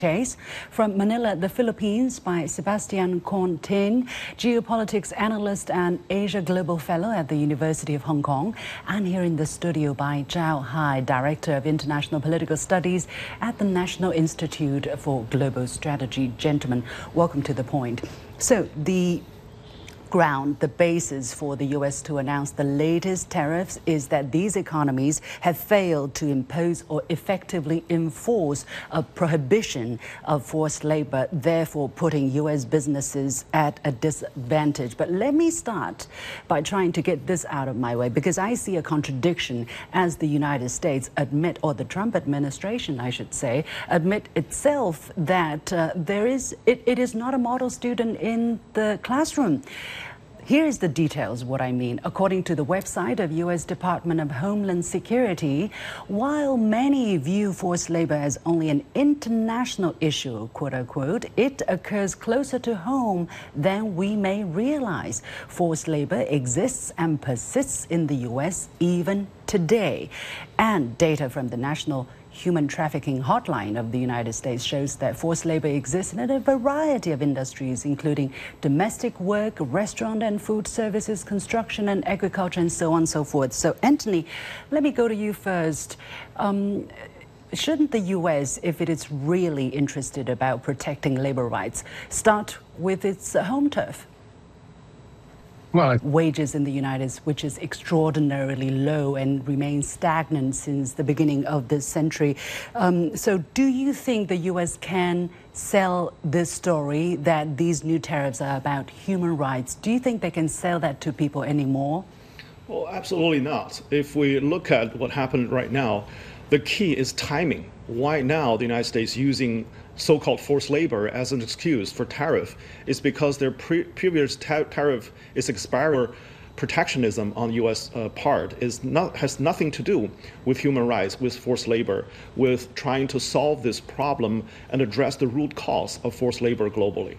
Case from Manila, the Philippines, by Sebastian Contin, geopolitics analyst and Asia Global Fellow at the University of Hong Kong, and here in the studio by Zhao Hai, Director of International Political Studies at the National Institute for Global Strategy. Gentlemen, welcome to The Point. So the basis for the U.S. to announce the latest tariffs is that these economies have failed to impose or effectively enforce a prohibition of forced labor, therefore putting U.S. businesses at a disadvantage. But let me start by trying to get this out of my way, because I see a contradiction as the United States admit, or the Trump administration, I should say, admit itself that it is not a model student in the classroom. Here's the details, what I mean. According to the website of U.S. Department of Homeland Security, while many view forced labor as only an international issue, quote unquote, it occurs closer to home than we may realize. Forced labor exists and persists in the U.S. even today. And data from the National Human Trafficking Hotline of the United States shows that forced labor exists in a variety of industries, including domestic work, restaurant and food services, construction and agriculture, and so on and so forth. So, Anthony, let me go to you first. Shouldn't the U.S., if it is really interested about protecting labor rights, start with its home turf? Well, wages in the United States, which is extraordinarily low and remains stagnant since the beginning of this century. So do you think the U.S. can sell this story that these new tariffs are about human rights? Do you think they can sell that to people anymore? Well, absolutely not. If we look at what happened right now, the key is timing. Why now the United States using so-called forced labor as an excuse for tariff is because their previous tariff is expiring. Protectionism on U.S. part has nothing to do with human rights, with forced labor, with trying to solve this problem and address the root cause of forced labor globally.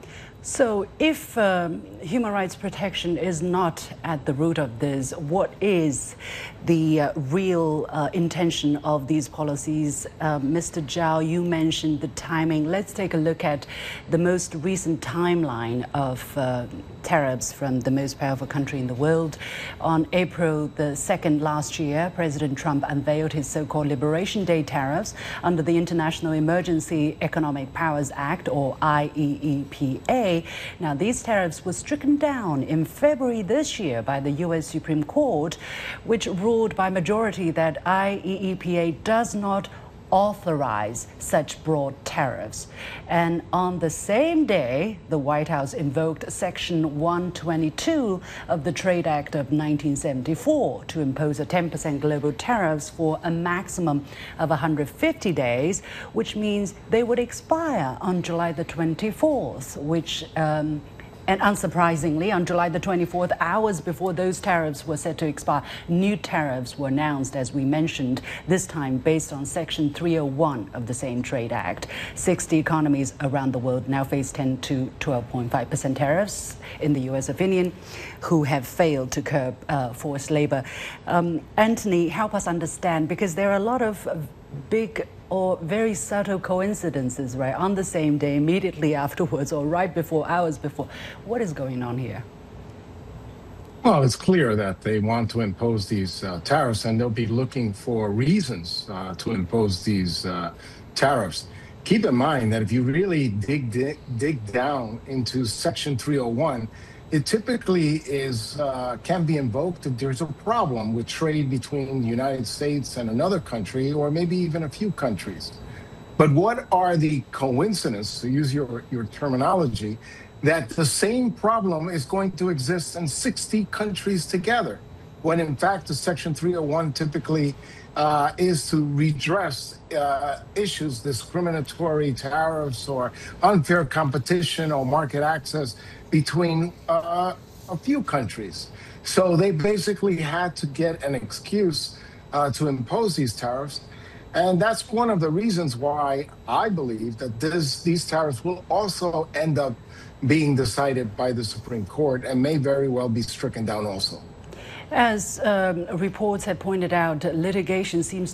So if human rights protection is not at the root of this, what is the real intention of these policies? Mr. Zhao, you mentioned the timing. Let's take a look at the most recent timeline of tariffs from the most powerful country in the world. On April the 2nd last year, President Trump unveiled his so-called Liberation Day tariffs under the International Emergency Economic Powers Act, or IEEPA. Now, these tariffs were stricken down in February this year by the U.S. Supreme Court, which ruled by majority that IEEPA does not authorize such broad tariffs. And on the same day, the White House invoked Section 122 of the Trade Act of 1974 to impose a 10% global tariffs for a maximum of 150 days, which means they would expire on July the 24th, which and unsurprisingly, on July the 24th, hours before those tariffs were set to expire, new tariffs were announced, as we mentioned, this time based on Section 301 of the same Trade Act. 60 economies around the world now face 10 to 12.5% tariffs in the U.S. opinion, who have failed to curb forced labor. Anthony, help us understand, because there are a lot of big or very subtle coincidences, right, on the same day, immediately afterwards, or right before, hours before. What is going on here? Well, it's clear that they want to impose these tariffs, and they'll be looking for reasons to impose these tariffs. Keep in mind that if you really dig down into Section 301, it typically can be invoked if there's a problem with trade between the United States and another country, or maybe even a few countries. But what are the coincidences, to use your terminology, that the same problem is going to exist in 60 countries together, when in fact the Section 301 typically is to redress issues, discriminatory tariffs or unfair competition or market access between a few countries. So they basically had to get an excuse to impose these tariffs. And that's one of the reasons why I believe that these tariffs will also end up being decided by the Supreme Court and may very well be stricken down also. As reports have pointed out, litigation seems